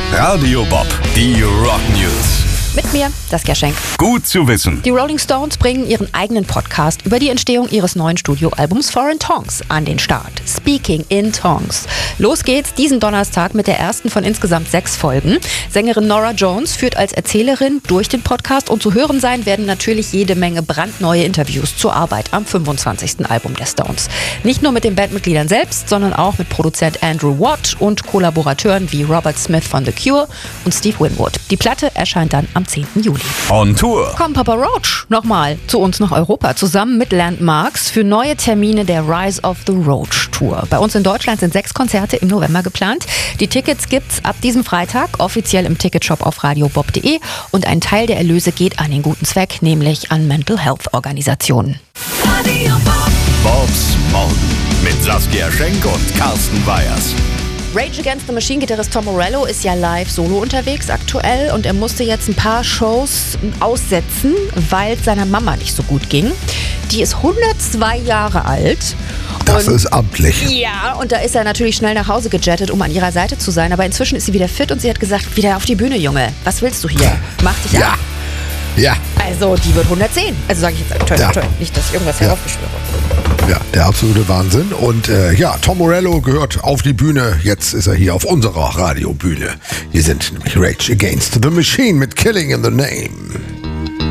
Radio Bob, die Rock News. Mit mir, Saskia Schenk. Gut zu wissen. Die Rolling Stones bringen ihren eigenen Podcast über die Entstehung ihres neuen Studioalbums Foreign Tongues an den Start. Speaking in Tongues. Los geht's diesen Donnerstag mit der ersten von insgesamt 6 Folgen. Sängerin Norah Jones führt als Erzählerin durch den Podcast und zu hören sein werden natürlich jede Menge brandneue Interviews zur Arbeit am 25. Album der Stones. Nicht nur mit den Bandmitgliedern selbst, sondern auch mit Produzent Andrew Watt und Kollaborateuren wie Robert Smith von The Cure und Steve Winwood. Die Platte erscheint dann am 10. Juli. On Tour. Kommt Papa Roach nochmal zu uns nach Europa, zusammen mit Landmarks für neue Termine der Rise of the Roach Tour. Bei uns in Deutschland sind 6 Konzerte im November geplant. Die Tickets gibt's ab diesem Freitag offiziell im Ticketshop auf radiobob.de und ein Teil der Erlöse geht an den guten Zweck, nämlich an Mental Health Organisationen. Radio Bob. Bobs Morgen mit Saskia Schenk und Carsten Weyers. Rage Against the Machine-Gitarrist Tom Morello ist ja live solo unterwegs aktuell und er musste jetzt ein paar Shows aussetzen, weil es seiner Mama nicht so gut ging. Die ist 102 Jahre alt. Das ist amtlich. Ja, und da ist er natürlich schnell nach Hause gejettet, um an ihrer Seite zu sein. Aber inzwischen ist sie wieder fit und sie hat gesagt, wieder auf die Bühne, Junge. Was willst du hier? Mach dich ab. Ja. Also, die wird 110. Also sage ich jetzt toll. Nicht, dass ich irgendwas heraufbeschwöre. Ja, der absolute Wahnsinn. Und Tom Morello gehört auf die Bühne. Jetzt ist er hier auf unserer Radiobühne. Hier sind nämlich Rage Against the Machine mit Killing in the Name.